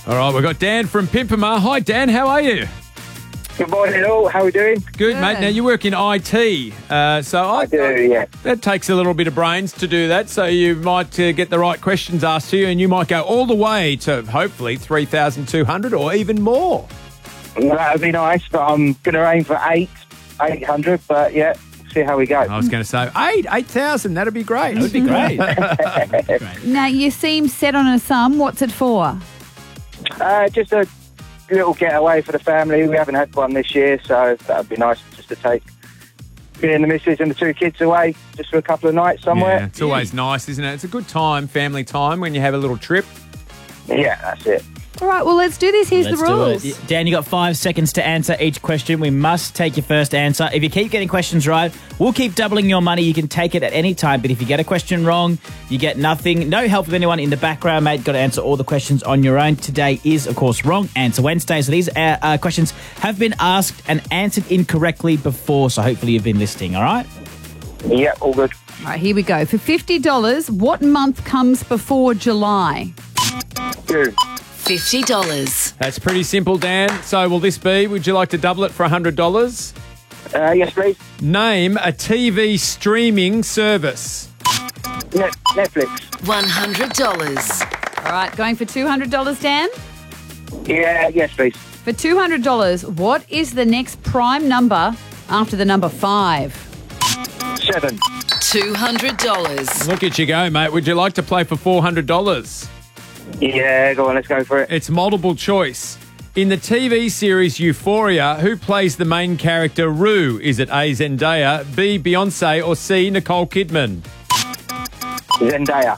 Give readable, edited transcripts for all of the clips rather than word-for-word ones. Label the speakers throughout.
Speaker 1: All right, we've got Dan from Pimpama. Hi, Dan. How are you?
Speaker 2: Good morning, all. How are we doing?
Speaker 1: Good, mate. Now, you work in IT. I
Speaker 2: do, yeah.
Speaker 1: That takes a little bit of brains to do that, so you might get the right questions asked to you, and you might go all the way to, hopefully, 3,200 or even more.
Speaker 2: Well, that would be nice, but I'm going to aim for 800, but yeah, see how we go.
Speaker 1: I was going to say 8,000. That'd be great.
Speaker 3: That would be great.
Speaker 4: Now, you seem set on a sum. What's it for?
Speaker 2: Just a little getaway for the family. We haven't had one this year, so that would be nice just to take me and the missus and the 2 kids away just for a couple of nights somewhere.
Speaker 1: Yeah, it's always nice, isn't it? It's a good time, family time, when you have a little trip.
Speaker 2: Yeah, that's it.
Speaker 4: All right, well, let's do this. Here's the rules.
Speaker 3: Do it. Dan, you got 5 seconds to answer each question. We must take your first answer. If you keep getting questions right, we'll keep doubling your money. You can take it at any time, but if you get a question wrong, you get nothing. No help with anyone in the background, mate. Got to answer all the questions on your own. Today is, of course, Wrong Answer Wednesday, so these questions have been asked and answered incorrectly before, so hopefully you've been listening, all right?
Speaker 2: Yeah, all good.
Speaker 4: All right, here we go. For $50, what month comes before July?
Speaker 2: June.
Speaker 5: $50.
Speaker 1: That's pretty simple, Dan. So will this be, would you like to double it for $100?
Speaker 2: Yes, please.
Speaker 1: Name a TV streaming service.
Speaker 2: Netflix.
Speaker 5: $100.
Speaker 4: All right, going for $200, Dan?
Speaker 2: Yeah, yes, please.
Speaker 4: For $200, what is the next prime number after the number 5?
Speaker 2: 7.
Speaker 5: $200.
Speaker 1: Look at you go, mate. Would you like to play for $400?
Speaker 2: Yeah, go on, let's go for it.
Speaker 1: It's multiple choice. In the TV series Euphoria, who plays the main character Rue? Is it A, Zendaya, B, Beyonce, or C, Nicole Kidman?
Speaker 2: Zendaya.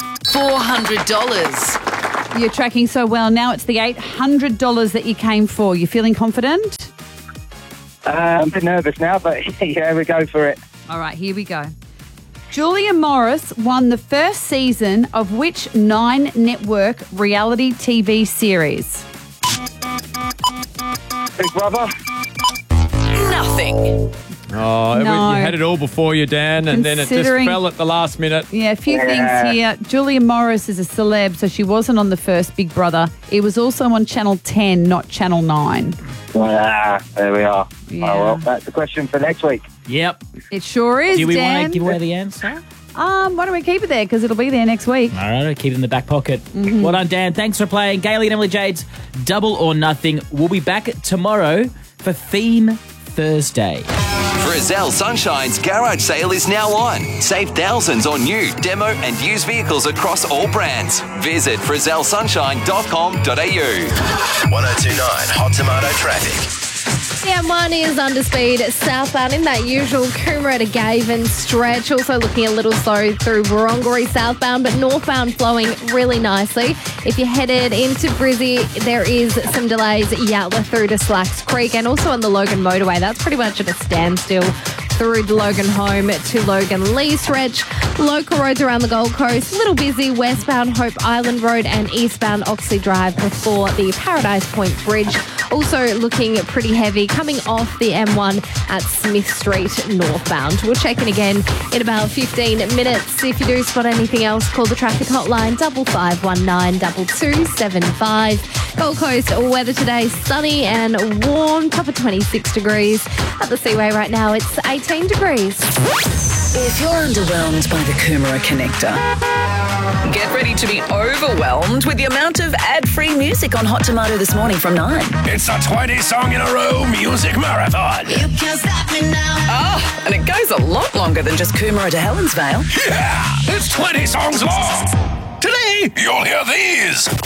Speaker 5: $400.
Speaker 4: You're tracking so well. Now it's the $800 that you came for. You feeling confident?
Speaker 2: I'm a bit nervous now, but yeah, we go for it.
Speaker 4: All right, here we go. Julia Morris won the first season of which 9 network reality TV series?
Speaker 2: Big Brother.
Speaker 5: Nothing.
Speaker 1: Oh,
Speaker 4: No.
Speaker 1: you had it all before you, Dan, and then it just
Speaker 4: Considering-
Speaker 1: fell at the last minute.
Speaker 4: Yeah, a few
Speaker 2: Yeah.
Speaker 4: things here. Julia Morris is a celeb, so she wasn't on the first Big Brother. It was also on Channel 10, not Channel 9.
Speaker 2: There we are.
Speaker 4: Yeah.
Speaker 2: Oh, well, that's the question for next week.
Speaker 3: Yep.
Speaker 4: It sure is,
Speaker 3: Do we
Speaker 4: Dan.
Speaker 3: want to give away the answer?
Speaker 4: Why don't we keep it there? Because it'll be there next week.
Speaker 3: All right, keep it in the back pocket. Well done, Dan. Thanks for playing. Gailey and Emily Jade's Double or Nothing. We'll be back tomorrow for Theme Thursday.
Speaker 6: Frizzell Sunshine's garage sale is now on. Save thousands on new, demo and used vehicles across all brands. Visit frizzellsunshine.com.au.
Speaker 7: 1029 Hot Tomato Traffic.
Speaker 8: The M1 is under speed southbound in that usual Coomera to Gaven stretch. Also looking a little slow through Warongari southbound, but northbound flowing really nicely. If you're headed into Brizzy, there is some delays at Yatla through to Slacks Creek and also on the Logan motorway. That's pretty much at a standstill through the Logan home to Logan Lee stretch. Local roads around the Gold Coast, a little busy westbound Hope Island Road and eastbound Oxley Drive before the Paradise Point Bridge. Also looking pretty heavy coming off the M1 at Smith Street northbound. We'll check in again in about 15 minutes. If you do spot anything else, call the traffic hotline 5519 2275. Gold Coast weather today, sunny and warm, top of 26 degrees. At the Seaway right now, it's 18 degrees.
Speaker 5: If you're underwhelmed by the Coomera connector, get ready to be overwhelmed with the amount of ad-free music on Hot Tomato this morning from 9.
Speaker 7: It's a 20-song-in-a-row music marathon.
Speaker 5: You can't stop me now. Oh, and it goes a lot longer than just Coomera to Helensvale.
Speaker 7: Yeah, it's 20 songs long. Today, you'll hear these.